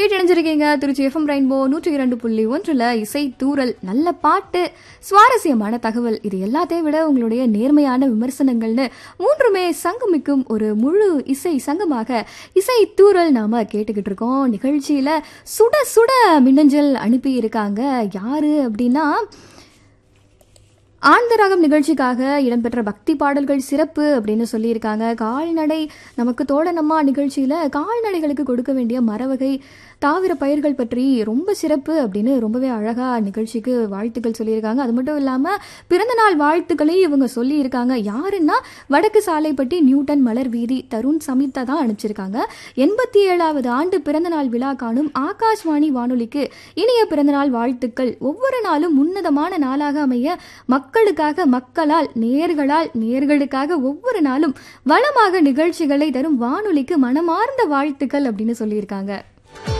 கேட்டணிஞ்சிருக்கீங்க Trichy FM rainbow 102.1 இசை தூரல். நல்ல பாட்டு, சுவாரஸ்யமான தகவல், இது எல்லாத்தையும் விட உங்களுடைய நேர்மையான விமர்சனங்கள்னு மூன்றுமே சங்கமிக்கும் ஒரு முழு இசை சங்கமாக இசை தூரல் நாம கேட்டுக்கிட்டு இருக்கோம். நிகழ்ச்சியில சுட சுட மின்னஞ்சல் அனுப்பி இருக்காங்க. யாரு அப்படின்னா, ஆனந்தராகம் நிகழ்ச்சிக்காக இடம்பெற்ற பக்தி பாடல்கள் சிறப்பு அப்படின்னு சொல்லியிருக்காங்க. கால்நடை நமக்கு தோழனம்மா நிகழ்ச்சியில கால்நடைகளுக்கு கொடுக்க வேண்டிய மரவகை தாவர பயிர்கள் பற்றி ரொம்ப சிறப்பு அப்படின்னு ரொம்பவே அழகா நிகழ்ச்சிக்கு வாழ்த்துக்கள் சொல்லியிருக்காங்க. அது மட்டும் இல்லாம பிறந்தநாள் வாழ்த்துக்களையும் இவங்க சொல்லியிருக்காங்க. யாருன்னா, வடக்கு சாலைப்பட்டி நியூட்டன் மலர் வீதி தருண் சமிதா தான் அனுப்பிச்சிருக்காங்க. 87வது ஆண்டு பிறந்தநாள் விழா காணும் ஆகாஷ்வாணி வானொலிக்கு இனிய பிறந்தநாள் வாழ்த்துக்கள். ஒவ்வொரு நாளும் உன்னதமான நாளாக அமைய மக்களுக்காக, மக்களால், நேர்களுக்காக ஒவ்வொரு நாளும் வளமாக நிகழ்ச்சிகளை தரும் வானொலிக்கு மனமார்ந்த வாழ்த்துக்கள் அப்படின்னு சொல்லியிருக்காங்க.